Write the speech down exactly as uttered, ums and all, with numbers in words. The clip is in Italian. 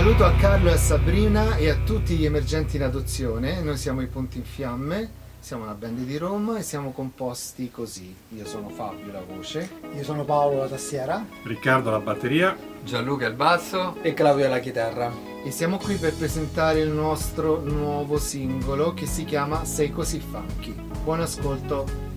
saluto a Carlo e a Sabrina e a tutti gli emergenti in adozione. Noi siamo i Punti in Fiamme, siamo una band di Roma e siamo composti così. Io sono Fabio, la voce. Io sono Paolo, la tastiera. Riccardo, la batteria. Gianluca, il basso. E Claudio, la chitarra. E siamo qui per presentare il nostro nuovo singolo che si chiama Sei così funky. Buon ascolto.